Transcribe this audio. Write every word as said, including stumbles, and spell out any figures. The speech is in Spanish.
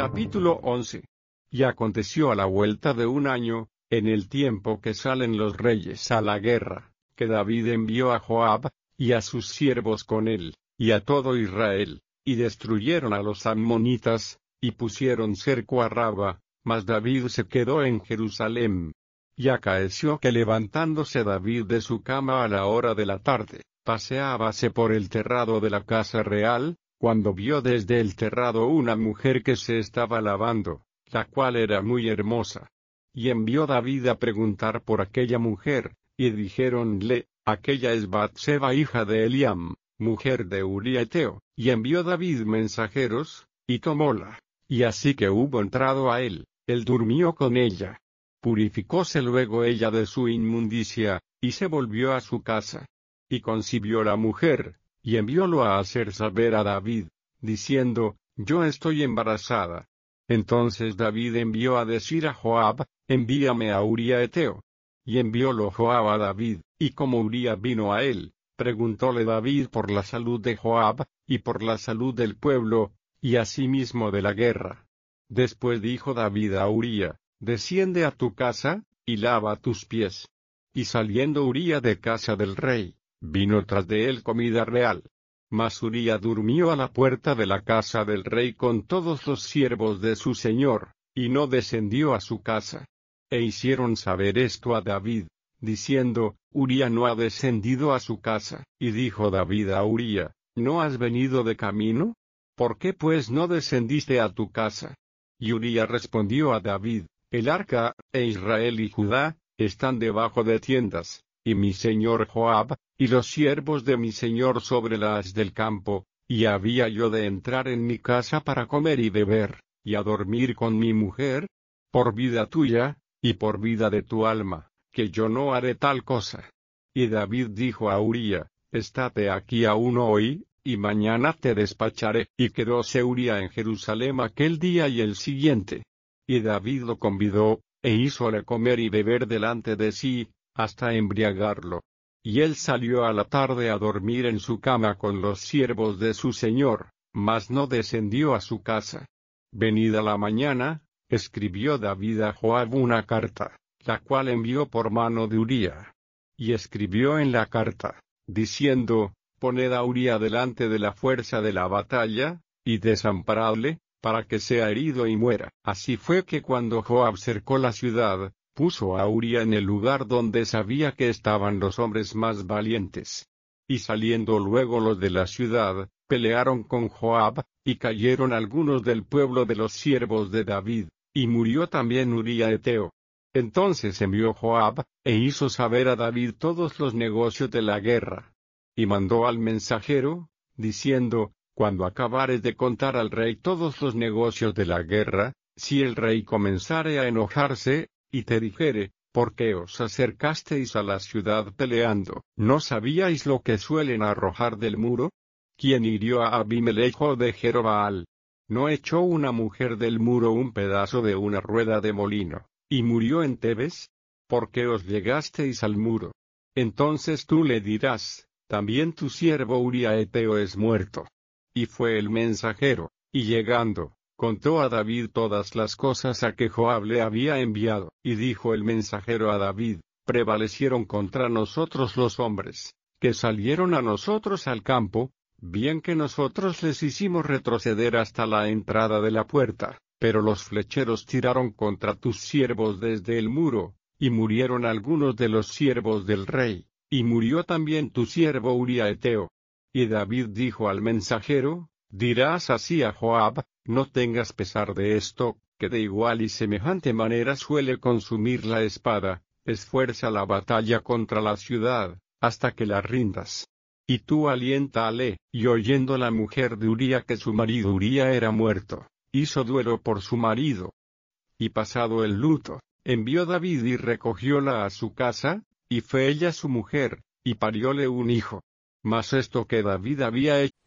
Capítulo once. Y aconteció a la vuelta de un año, en el tiempo que salen los reyes a la guerra, que David envió a Joab, y a sus siervos con él, y a todo Israel, y destruyeron a los ammonitas, y pusieron cerco a Raba, mas David se quedó en Jerusalén. Y acaeció que levantándose David de su cama a la hora de la tarde, paseábase por el terrado de la casa real, cuando vio desde el terrado una mujer que se estaba lavando, la cual era muy hermosa. Y envió David a preguntar por aquella mujer, y dijéronle, aquella es Batseba hija de Eliam, mujer de Uría Eteo, y envió David mensajeros, y tomóla, y así que hubo entrado a él, él durmió con ella. Purificóse luego ella de su inmundicia, y se volvió a su casa. Y concibió la mujer, y enviólo a hacer saber a David, diciendo, yo estoy embarazada. Entonces David envió a decir a Joab, envíame a Uría Eteo. Y enviólo Joab a David, y como Uría vino a él, preguntóle David por la salud de Joab, y por la salud del pueblo, y asimismo de la guerra. Después dijo David a Uría, desciende a tu casa, y lava tus pies. Y saliendo Uría de casa del rey, vino tras de él comida real. Mas Uría durmió a la puerta de la casa del rey con todos los siervos de su señor, y no descendió a su casa. E hicieron saber esto a David, diciendo, Uría no ha descendido a su casa. Y dijo David a Uría, ¿no has venido de camino? ¿Por qué pues no descendiste a tu casa? Y Uría respondió a David, el arca, e Israel y Judá, están debajo de tiendas, y mi señor Joab, y los siervos de mi señor sobre las del campo, y había yo de entrar en mi casa para comer y beber, y a dormir con mi mujer, por vida tuya, y por vida de tu alma, que yo no haré tal cosa. Y David dijo a Uría, estate aquí aún hoy, y mañana te despacharé. Y quedóse Uría en Jerusalén aquel día y el siguiente. Y David lo convidó, e hízole comer y beber delante de sí, hasta embriagarlo. Y él salió a la tarde a dormir en su cama con los siervos de su señor, mas no descendió a su casa. Venida la mañana, escribió David a Joab una carta, la cual envió por mano de Uría. Y escribió en la carta, diciendo, poned a Uría delante de la fuerza de la batalla, y desamparadle, para que sea herido y muera. Así fue que cuando Joab cercó la ciudad, puso a Uría en el lugar donde sabía que estaban los hombres más valientes. Y saliendo luego los de la ciudad, pelearon con Joab, y cayeron algunos del pueblo de los siervos de David, y murió también Uría Eteo. Entonces envió Joab, e hizo saber a David todos los negocios de la guerra. Y mandó al mensajero, diciendo, cuando acabares de contar al rey todos los negocios de la guerra, si el rey comenzare a enojarse, y te dijere, ¿por qué os acercasteis a la ciudad peleando? ¿No sabíais lo que suelen arrojar del muro? ¿Quién hirió a Abimelech de Jerobbaal? ¿No echó una mujer del muro un pedazo de una rueda de molino, y murió en Tebes? ¿Por qué os llegasteis al muro? Entonces tú le dirás, también tu siervo Uría Eteo es muerto. Y fue el mensajero, y llegando, contó a David todas las cosas a que Joab le había enviado. Y dijo el mensajero a David, prevalecieron contra nosotros los hombres, que salieron a nosotros al campo, bien que nosotros les hicimos retroceder hasta la entrada de la puerta, pero los flecheros tiraron contra tus siervos desde el muro, y murieron algunos de los siervos del rey, y murió también tu siervo Uría Eteo. Y David dijo al mensajero, dirás así a Joab, no tengas pesar de esto, que de igual y semejante manera suele consumir la espada, esfuerza la batalla contra la ciudad, hasta que la rindas. Y tú aliéntale. Y oyendo la mujer de Uría que su marido Uría era muerto, hizo duelo por su marido. Y pasado el luto, envió David y recogióla a su casa, y fue ella su mujer, y parióle un hijo. Mas esto que David había hecho